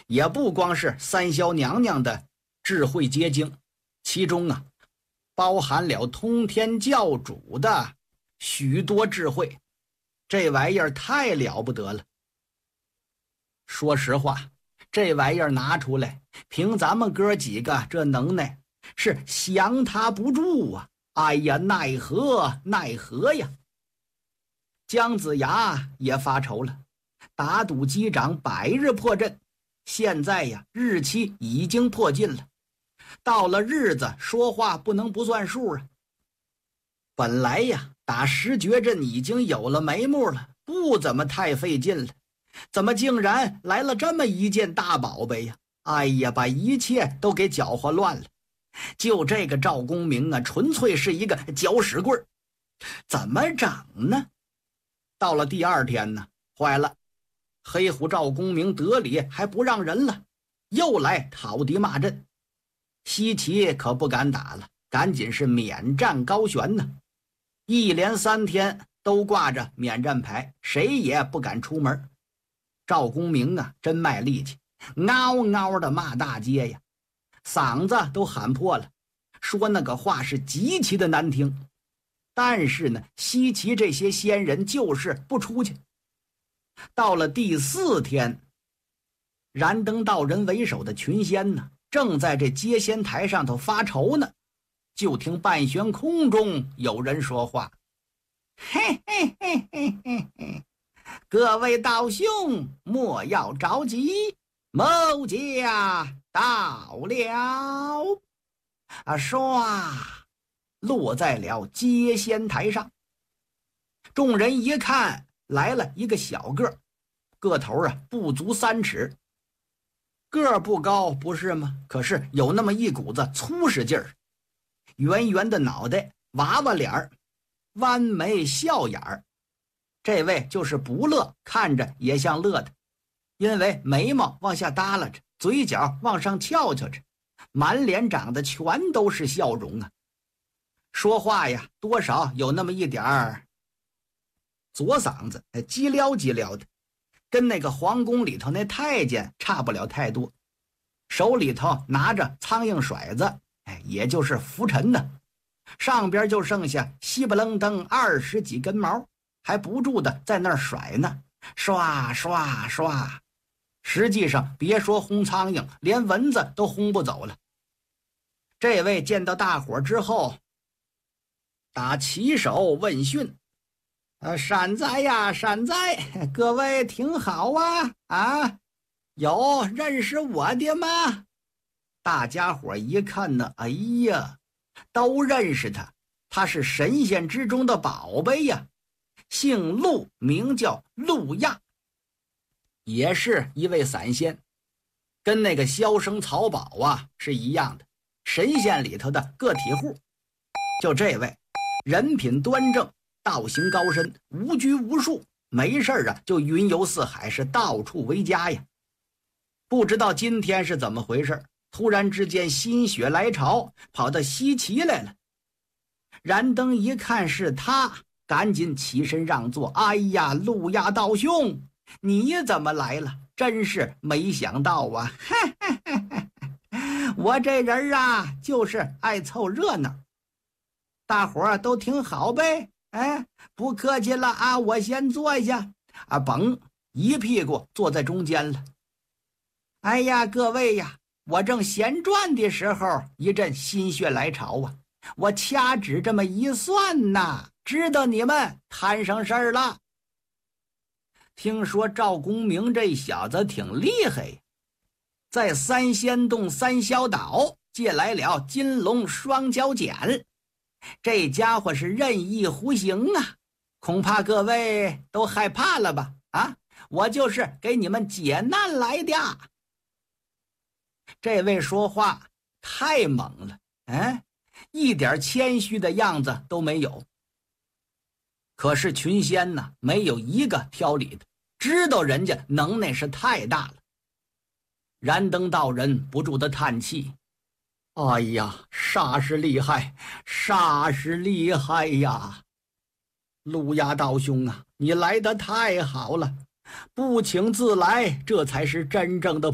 也不光是三霄娘娘的智慧结晶，其中啊包含了通天教主的许多智慧，这玩意儿太了不得了。说实话，这玩意儿拿出来，凭咱们哥几个这能耐，是降他不住啊！哎呀，奈何奈何呀！姜子牙也发愁了，打赌击掌100日破阵，现在呀日期已经迫近了，到了日子说话不能不算数啊。本来呀打10绝阵已经有了眉目了，不怎么太费劲了，怎么竟然来了这么一件大宝贝呀？哎呀，把一切都给搅和乱了。就这个赵公明啊，纯粹是一个搅屎棍儿，怎么整呢？到了第2天呢，坏了，黑虎赵公明得理还不让人了，又来讨敌骂阵。西岐可不敢打了，赶紧是免战高悬呢。一连3天都挂着免战牌，谁也不敢出门。赵公明啊，真卖力气，嗷嗷的骂大街呀，嗓子都喊破了，说那个话是极其的难听。但是呢，西岐这些仙人就是不出去。到了第4天，燃灯道人为首的群仙呢，正在这接仙台上头发愁呢，就听半悬空中有人说话：“嘿嘿嘿嘿嘿嘿，各位道兄莫要着急，某家到了。”唰，落在了接仙台上。众人一看，来了一个小个头啊不足3尺，个儿不高不是吗？可是有那么一股子粗实劲儿，圆圆的脑袋，娃娃脸儿，弯眉笑眼儿。这位就是不乐，看着也像乐的，因为眉毛往下耷拉着，嘴角往上翘着，满脸长得全都是笑容啊。说话呀，多少有那么一点儿左嗓子，叽撩叽撩的，跟那个皇宫里头那太监差不了太多。手里头拿着苍蝇甩子，也就是拂尘呢，上边就剩下稀巴楞登20几根毛，还不住的在那儿甩呢，刷刷刷。实际上别说轰苍蝇，连蚊子都轰不走了。这位见到大伙之后，打起手问讯：“善哉呀，善哉，各位挺好啊，有认识我的吗？”大家伙一看呢，哎呀，都认识他，他是神仙之中的宝贝呀，姓陆，名叫陆亚，也是一位散仙，跟那个萧生曹宝啊是一样的，神仙里头的个体户。就这位人品端正，道行高深，无拘无束，没事啊就云游四海，是到处为家呀。不知道今天是怎么回事，突然之间心血来潮，跑到西岐来了。燃灯一看是他，赶紧起身让座：“哎呀，陆亚道兄，你怎么来了？真是没想到啊！我这人啊，就是爱凑热闹。大伙儿都挺好呗，不客气了啊，我先坐下。”甭，一屁股坐在中间了。哎呀，各位呀，我正闲转的时候，一阵心血来潮啊，我掐指这么一算呐，知道你们摊上事儿了。听说赵公明这小子挺厉害，在三仙洞三霄岛借来了金龙双脚锏，这家伙是任意胡行啊，恐怕各位都害怕了吧？我就是给你们解难来的。这位说话太猛了，一点谦虚的样子都没有。可是群仙呢，没有一个挑理的，知道人家能耐是太大了。燃灯道人不住的叹气：“哎呀，煞是厉害，煞是厉害呀！陆亚道兄啊，你来得太好了，不请自来，这才是真正的